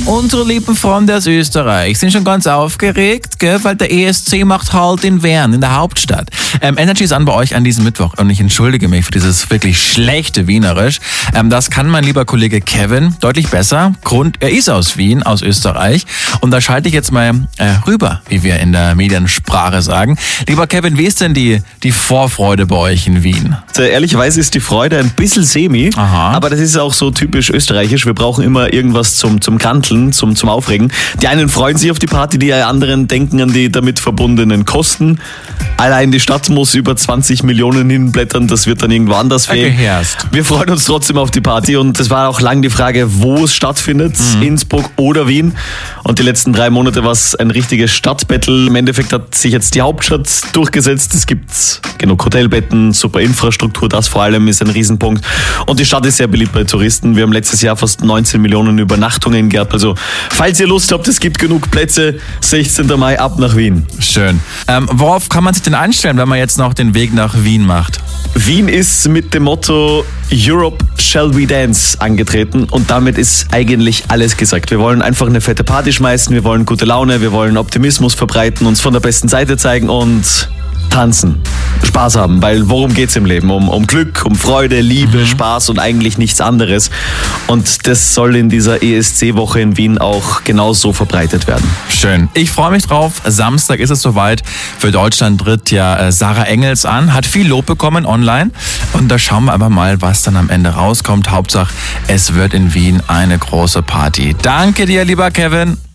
Unsere lieben Freunde aus Österreich sind schon ganz aufgeregt, gell, weil der ESC macht Halt in Wern, in der Hauptstadt. Energy ist an bei euch an diesem Mittwoch und ich entschuldige mich für dieses wirklich schlechte Wienerisch. Das kann mein lieber Kollege Kevin deutlich besser. Er ist aus Wien, aus Österreich, und da schalte ich jetzt mal rüber, wie wir in der Mediensprache sagen. Lieber Kevin, wie ist denn die Vorfreude bei euch in Wien? Ehrlicherweise ist die Freude ein bisschen semi, aber das ist auch so typisch österreichisch. Wir brauchen immer irgendwas zum Kanteln, zum Aufregen. Die einen freuen sich auf die Party, die anderen denken an die damit verbundenen Kosten. Allein die Stadt muss über 20 Millionen hinblättern, das wird dann irgendwo anders fehlen. Wir freuen uns trotzdem auf die Party und es war auch lang die Frage, wo es stattfindet, Innsbruck oder Wien. Und die letzten 3 Monate war es ein richtiges Stadtbattle. Im Endeffekt hat sich jetzt die Hauptstadt durchgesetzt. Es gibt genug Hotelbetten, super Infrastruktur, das vor allem ist ein Riesenpunkt. Und die Stadt ist sehr beliebt bei Touristen. Wir haben letztes Jahr fast 19 Millionen Übernachtungen gehabt. Also falls ihr Lust habt, es gibt genug Plätze, 16. Mai ab nach Wien. Schön. Worauf kann man sich denn einstellen, wenn man jetzt noch den Weg nach Wien macht? Wien ist mit dem Motto Europe Shall We Dance angetreten und damit ist eigentlich alles gesagt. Wir wollen einfach eine fette Party schmeißen, wir wollen gute Laune, wir wollen Optimismus verbreiten, uns von der besten Seite zeigen und tanzen, Spaß haben, weil worum geht's im Leben? Um Glück, um Freude, Liebe, Spaß und eigentlich nichts anderes. Und das soll in dieser ESC-Woche in Wien auch genauso verbreitet werden. Schön. Ich freue mich drauf. Samstag ist es soweit. Für Deutschland tritt ja Sarah Engels an, hat viel Lob bekommen online. Und da schauen wir aber mal, was dann am Ende rauskommt. Hauptsache, es wird in Wien eine große Party. Danke dir, lieber Kevin.